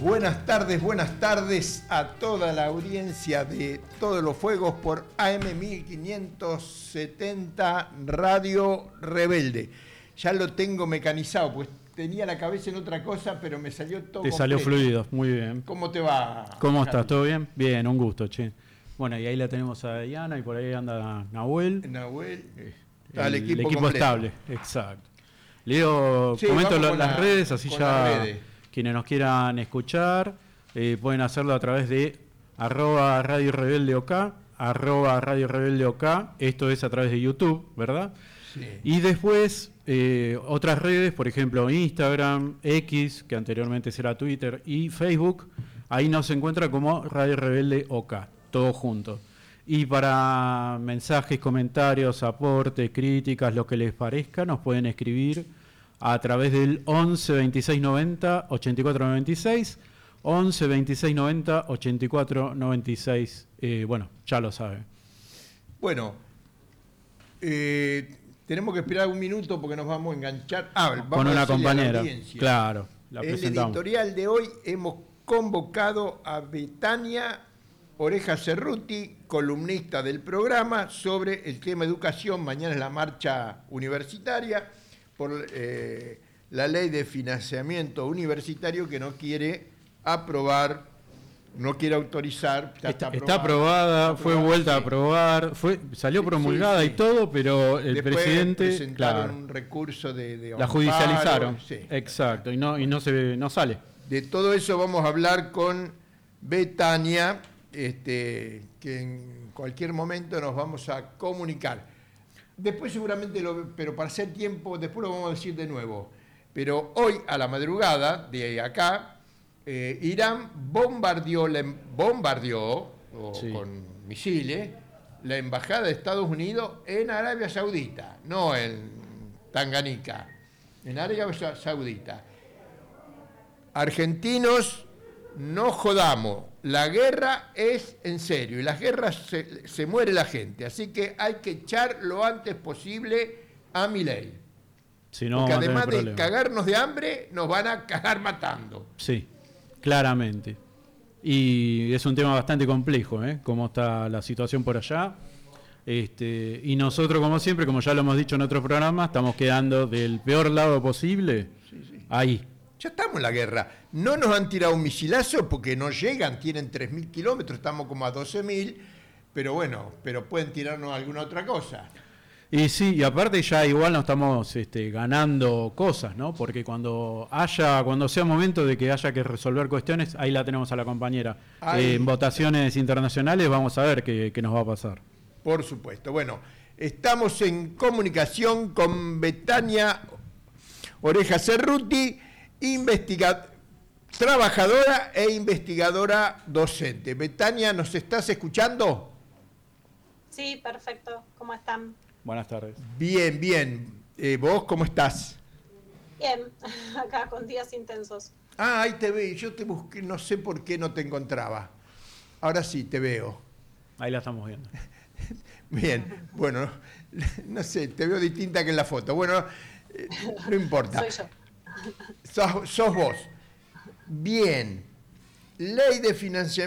Buenas tardes a toda la audiencia de Todos los Fuegos por AM 1570 Radio Rebelde. Ya lo tengo mecanizado, pues tenía la cabeza en otra cosa, pero me salió todo Te completo. salió fluido, muy bien. ¿Cómo te va? ¿Cómo estás? ¿Todo bien? Bien, un gusto, che. Bueno, y ahí la tenemos a Diana y por ahí anda Nahuel. Nahuel, el equipo completo. estable, exacto. Leo, Sí, comento vamos con las redes, así con ya las redes. Quienes nos quieran escuchar pueden hacerlo a través de @Radio Rebelde OK, @Radio Rebelde OK. Esto es a través de YouTube, ¿verdad? Sí. Y después otras redes, por ejemplo Instagram, X, que anteriormente será Twitter, y Facebook. Ahí nos encuentra como Radio Rebelde OK, todo junto. Y para mensajes, comentarios, aportes, críticas, lo que les parezca, nos pueden escribir a través del 11 26 90 84 96, 11 26 90 84 96. Bueno, ya lo saben. Bueno, tenemos que esperar un minuto porque nos vamos a enganchar. Vamos con a una decirle a la compañera. audiencia. Claro, la El presentamos. editorial de hoy hemos convocado a Betania Oreja Cerruti, columnista del programa, sobre el tema educación. Mañana es la marcha universitaria por la ley de financiamiento universitario que no quiere aprobar, no quiere autorizar. Está aprobada, fue vuelta a aprobar, salió promulgada y todo, pero el después presidente presentaron un recurso de la judicializaron. Sí. Exacto, y no sale. De todo eso vamos a hablar con Betania, que en cualquier momento nos vamos a comunicar. Después seguramente, pero para hacer tiempo, después lo vamos a decir de nuevo. Pero hoy a la madrugada, de acá, Irán bombardeó Sí. con misiles la embajada de Estados Unidos en Arabia Saudita, no en Tanganica, en Arabia Saudita. Argentinos, no jodamos, la guerra es en serio y las guerras se muere la gente, así que hay que echar lo antes posible a Milei. Si no, porque vamos a tener además de problemas. cagarnos de hambre, nos van a cagar matando. Sí, claramente. Y es un tema bastante complejo, cómo está la situación por allá. Y nosotros, como siempre, como ya lo hemos dicho en otros programas, estamos quedando del peor lado posible. Sí. Ahí. Ya estamos en la guerra. No nos han tirado un misilazo porque no llegan, tienen 3.000 kilómetros, estamos como a 12.000, pero bueno, pero pueden tirarnos alguna otra cosa. Y sí, y aparte ya igual no estamos ganando cosas, ¿no? Porque cuando sea momento de que haya que resolver cuestiones, ahí la tenemos a la compañera. En votaciones internacionales vamos a ver qué nos va a pasar. Por supuesto. Bueno, estamos en comunicación con Betania Oreja Cerruti, trabajadora e investigadora docente. Betania, ¿nos estás escuchando? Sí, perfecto. ¿Cómo están? Buenas tardes. Bien. ¿Vos cómo estás? Bien, acá con días intensos. Ahí te veo. Yo te busqué, no sé por qué no te encontraba. Ahora sí, te veo. Ahí la estamos viendo. Bien, bueno, no sé, te veo distinta que en la foto. Bueno, no importa. Soy yo. Sos vos. Bien. Ley de financiamiento